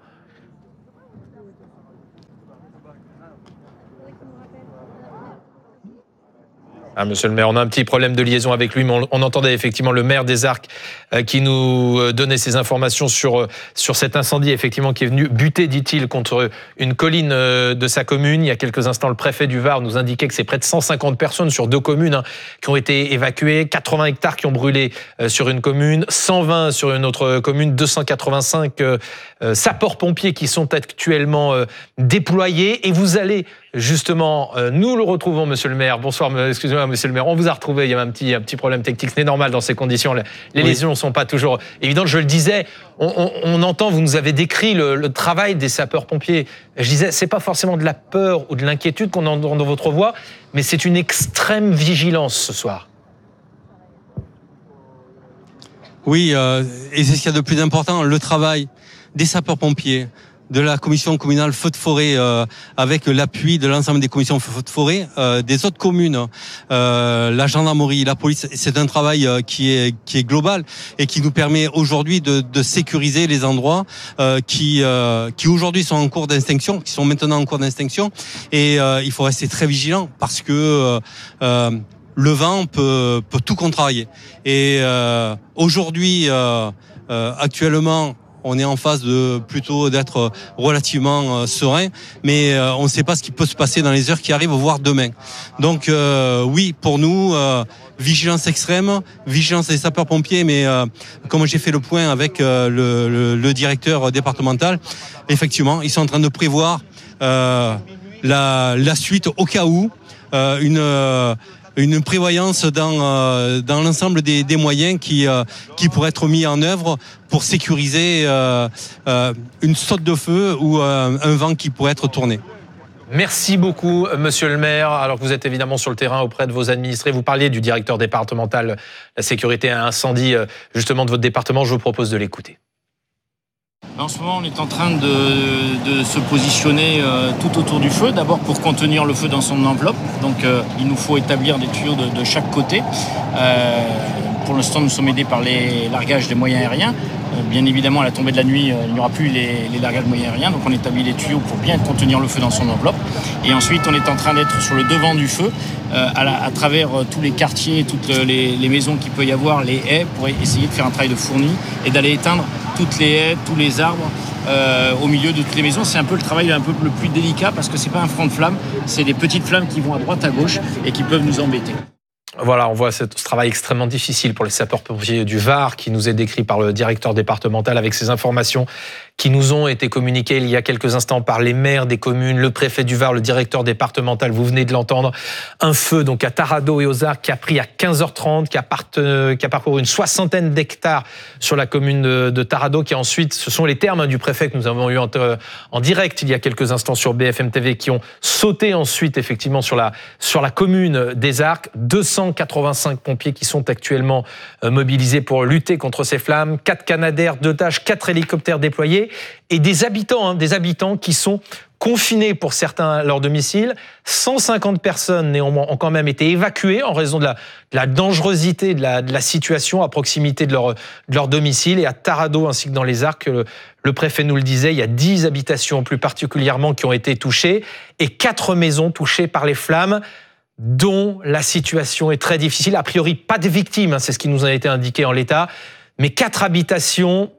Ah, monsieur le maire, on a un petit problème de liaison avec lui, mais on, on entendait effectivement le maire des Arcs euh, qui nous donnait ces informations sur, euh, sur cet incendie, effectivement, qui est venu buter, dit-il, contre une colline euh, de sa commune. Il y a quelques instants, le préfet du Var nous indiquait que c'est près de cent cinquante personnes sur deux communes hein, qui ont été évacuées, quatre-vingts hectares qui ont brûlé euh, sur une commune, cent vingt sur une autre commune, deux cent quatre-vingt-cinq euh, euh, sapeurs-pompiers qui sont actuellement euh, déployés. Et vous allez justement, euh, nous le retrouvons, monsieur le maire. Bonsoir, excusez-moi, monsieur le maire. On vous a retrouvé. Il y avait un petit, un petit problème technique. C'est normal dans ces conditions. Les oui. lésions ne sont pas toujours évidentes. Je le disais, on, on, on entend, vous nous avez décrit le, le travail des sapeurs-pompiers. Je disais, c'est pas forcément de la peur ou de l'inquiétude qu'on entend dans votre voix, mais c'est une extrême vigilance ce soir. Oui, euh, et c'est ce qu'il y a de plus important, le travail des sapeurs-pompiers, de la commission communale feu de forêt, euh, avec l'appui de l'ensemble des commissions feu de forêt, euh, des autres communes, euh, la gendarmerie, la police. C'est un travail euh, qui est qui est global et qui nous permet aujourd'hui de, de sécuriser les endroits euh, qui euh, qui aujourd'hui sont en cours d'extinction, qui sont maintenant en cours d'extinction. Et euh, il faut rester très vigilant parce que euh, le vent peut peut tout contrarier. Et euh, aujourd'hui, euh, euh, actuellement, on est en phase de plutôt d'être relativement euh, serein, mais euh, on ne sait pas ce qui peut se passer dans les heures qui arrivent, voire demain. Donc euh, oui, pour nous, euh, vigilance extrême, vigilance des sapeurs-pompiers, mais euh, comme j'ai fait le point avec euh, le, le, le directeur départemental, effectivement, ils sont en train de prévoir euh, la, la suite au cas où euh, une euh, une prévoyance dans euh, dans l'ensemble des, des moyens qui euh, qui pourraient être mis en œuvre pour sécuriser euh, euh, une saute de feu ou euh, un vent qui pourrait être tourné. Merci beaucoup, monsieur le maire. Alors que vous êtes évidemment sur le terrain auprès de vos administrés, vous parliez du directeur départemental la sécurité et incendie justement de votre département. Je vous propose de l'écouter. En ce moment, on est en train de, de se positionner euh, tout autour du feu. D'abord pour contenir le feu dans son enveloppe. Donc euh, il nous faut établir des tuyaux de, de chaque côté. Euh, pour l'instant, nous sommes aidés par les largages des moyens aériens. Euh, bien évidemment, à la tombée de la nuit, euh, il n'y aura plus les, les largages de moyens aériens. Donc on établit les tuyaux pour bien contenir le feu dans son enveloppe. Et ensuite, on est en train d'être sur le devant du feu, euh, à, la, à travers euh, tous les quartiers, toutes les, les maisons qu'il peut y avoir, les haies, pour essayer de faire un travail de fourni et d'aller éteindre toutes les haies, tous les arbres euh, au milieu de toutes les maisons. C'est un peu le travail un peu le plus délicat parce que c'est pas un front de flamme, c'est des petites flammes qui vont à droite, à gauche et qui peuvent nous embêter. Voilà, on voit ce travail extrêmement difficile pour les sapeurs-pompiers du Var qui nous est décrit par le directeur départemental avec ces informations qui nous ont été communiquées il y a quelques instants par les maires des communes, le préfet du Var, le directeur départemental, vous venez de l'entendre. Un feu donc à Taradeau et aux Arcs qui a pris à quinze heures trente, qui a, part, qui a parcouru une soixantaine d'hectares sur la commune de, de Taradeau, qui ensuite, ce sont les termes du préfet que nous avons eu en, en direct il y a quelques instants sur B F M T V, qui ont sauté ensuite effectivement sur la, sur la commune des Arcs. deux cent quatre-vingt-cinq pompiers qui sont actuellement mobilisés pour lutter contre ces flammes, quatre Canadair, deux Dash, quatre hélicoptères déployés, et des habitants, hein, des habitants qui sont confinés pour certains à leur domicile. cent cinquante personnes néanmoins ont quand même été évacuées en raison de la, de la dangerosité de la, de la situation à proximité de leur, de leur domicile. Et à Taradeau ainsi que dans les Arcs, le, le préfet nous le disait, il y a dix habitations plus particulièrement qui ont été touchées et quatre maisons touchées par les flammes, dont la situation est très difficile. A priori, pas de victimes, hein, c'est ce qui nous a été indiqué en l'état, mais quatre habitations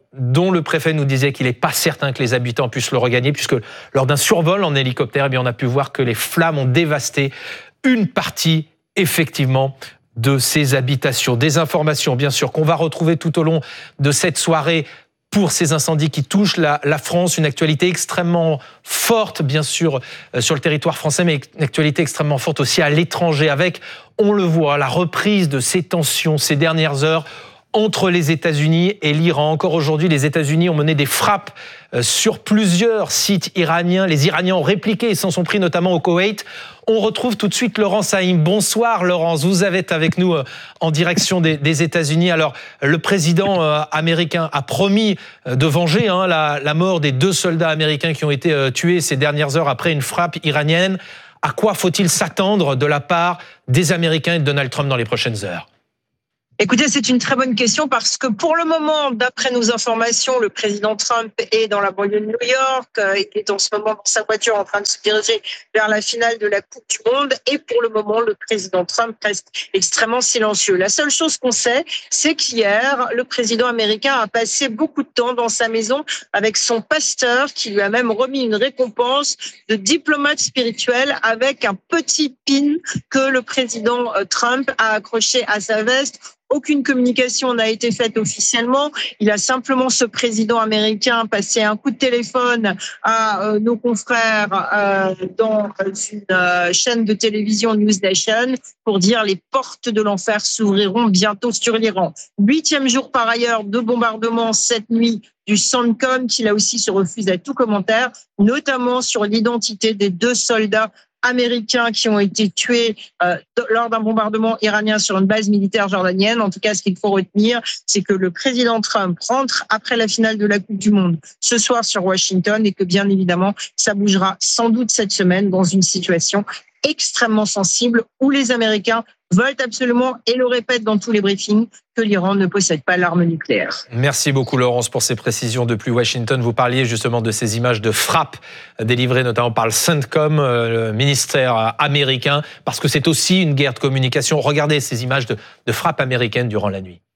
dont le préfet nous disait qu'il n'est pas certain que les habitants puissent le regagner, puisque lors d'un survol en hélicoptère, eh bien, on a pu voir que les flammes ont dévasté une partie, effectivement, de ces habitations. Des informations, bien sûr, qu'on va retrouver tout au long de cette soirée pour ces incendies qui touchent la, la France, une actualité extrêmement forte, bien sûr, euh, sur le territoire français, mais une actualité extrêmement forte aussi à l'étranger, avec, on le voit, la reprise de ces tensions ces dernières heures entre les États-Unis et l'Iran. Encore aujourd'hui, les États-Unis ont mené des frappes euh, sur plusieurs sites iraniens. Les Iraniens ont répliqué et s'en sont pris notamment au Koweït. On retrouve tout de suite Laurence Haïm. Bonsoir Laurence, vous êtes avec nous euh, en direction des, des États-Unis. Alors, le président euh, américain a promis euh, de venger hein, la, la mort des deux soldats américains qui ont été euh, tués ces dernières heures après une frappe iranienne. À quoi faut-il s'attendre de la part des Américains et de Donald Trump dans les prochaines heures ? Écoutez, c'est une très bonne question parce que pour le moment, d'après nos informations, le président Trump est dans la banlieue de New York, euh, il est en ce moment dans sa voiture en train de se diriger vers la finale de la Coupe du Monde et pour le moment, le président Trump reste extrêmement silencieux. La seule chose qu'on sait, c'est qu'hier, le président américain a passé beaucoup de temps dans sa maison avec son pasteur qui lui a même remis une récompense de diplomate spirituel avec un petit pin que le président Trump a accroché à sa veste. Aucune communication n'a été faite officiellement. Il a simplement, ce président américain, passé un coup de téléphone à euh, nos confrères euh, dans une euh, chaîne de télévision News Nation pour dire les portes de l'enfer s'ouvriront bientôt sur l'Iran. Huitième jour par ailleurs de bombardement cette nuit du CENTCOM qui là aussi se refuse à tout commentaire, notamment sur l'identité des deux soldats américains qui ont été tués euh, lors d'un bombardement iranien sur une base militaire jordanienne. En tout cas, ce qu'il faut retenir, c'est que le président Trump rentre après la finale de la Coupe du Monde ce soir sur Washington et que bien évidemment, ça bougera sans doute cette semaine dans une situation extrêmement sensible où les Américains veulent absolument, et le répètent dans tous les briefings, que l'Iran ne possède pas l'arme nucléaire. Merci beaucoup Laurence pour ces précisions depuis Washington. Vous parliez justement de ces images de frappes délivrées notamment par le CENTCOM, le ministère américain, parce que c'est aussi une guerre de communication. Regardez ces images de, de frappes américaines durant la nuit.